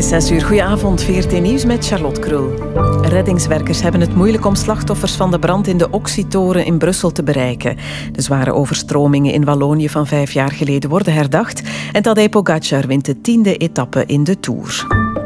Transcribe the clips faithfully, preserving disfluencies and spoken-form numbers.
is zes uur. Goedenavond, V R T Nieuws met Charlotte Krul. Reddingswerkers hebben het moeilijk om slachtoffers van de brand in de Oxytoren in Brussel te bereiken. De zware overstromingen in Wallonië van vijf jaar geleden worden herdacht en Tadej Pogacar wint de tiende etappe in de Tour.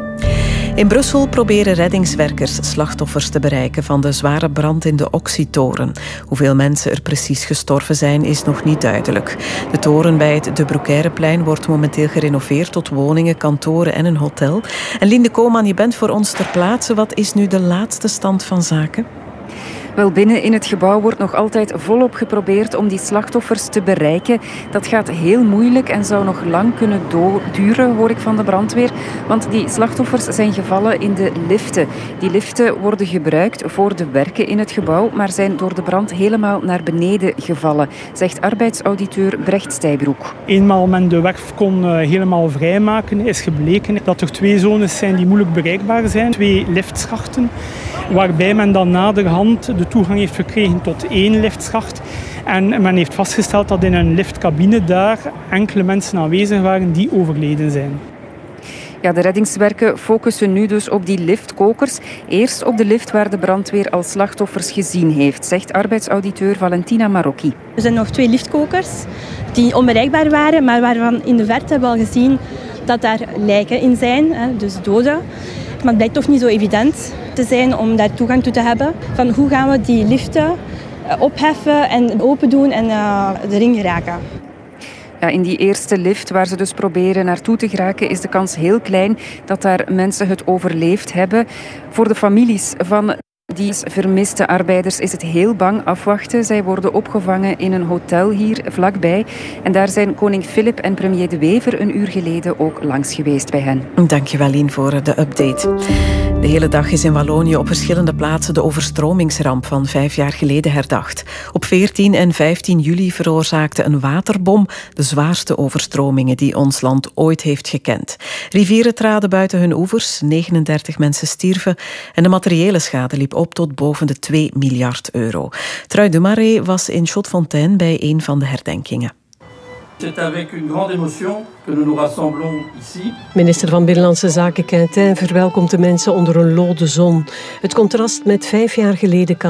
In Brussel proberen reddingswerkers slachtoffers te bereiken van de zware brand in de Oxytoren. Hoeveel mensen er precies gestorven zijn, is nog niet duidelijk. De toren bij het De Broekeireplein wordt momenteel gerenoveerd tot woningen, kantoren en een hotel. En Linde Koolman, je bent voor ons ter plaatse. Wat is nu de laatste stand van zaken? Wel, binnen in het gebouw wordt nog altijd volop geprobeerd om die slachtoffers te bereiken. Dat gaat heel moeilijk en zou nog lang kunnen duren, hoor ik van de brandweer. Want die slachtoffers zijn gevallen in de liften. Die liften worden gebruikt voor de werken in het gebouw, maar zijn door de brand helemaal naar beneden gevallen, zegt arbeidsauditeur Brecht Stijbroek. Eenmaal men de werf kon uh, helemaal vrijmaken, is gebleken dat er twee zones zijn die moeilijk bereikbaar zijn. Twee liftschachten, waarbij men dan naderhand de toegang heeft gekregen tot één liftschacht. En men heeft vastgesteld dat in een liftcabine daar enkele mensen aanwezig waren die overleden zijn. Ja, de reddingswerken focussen nu dus op die liftkokers. Eerst op de lift waar de brandweer al slachtoffers gezien heeft, zegt arbeidsauditeur Valentina Marocchi. Er zijn nog twee liftkokers die onbereikbaar waren, maar waarvan in de verte hebben we al gezien dat daar lijken in zijn, dus doden. Maar het blijkt toch niet zo evident te zijn om daar toegang toe te hebben. Van hoe gaan we die liften opheffen en open doen en uh, erin geraken. Ja, in die eerste lift waar ze dus proberen naartoe te geraken is de kans heel klein dat daar mensen het overleefd hebben. Voor de families van die vermiste arbeiders is het heel bang afwachten. Zij worden opgevangen in een hotel hier vlakbij. En daar zijn koning Filip en premier De Wever een uur geleden ook langs geweest bij hen. Dankjewel, Lien, voor de update. De hele dag is in Wallonië op verschillende plaatsen de overstromingsramp van vijf jaar geleden herdacht. Op veertien en vijftien juli veroorzaakte een waterbom de zwaarste overstromingen die ons land ooit heeft gekend. Rivieren traden buiten hun oevers, negenendertig mensen stierven en de materiële schade liep op tot boven de twee miljard euro. Trui de Marais was in Chaudefontaine bij een van de herdenkingen. C'est avec une grande émotion que nous nous rassemblons ici. Minister van Binnenlandse Zaken Quintin verwelkomt de mensen onder een lode zon. Het contrast met vijf jaar geleden kan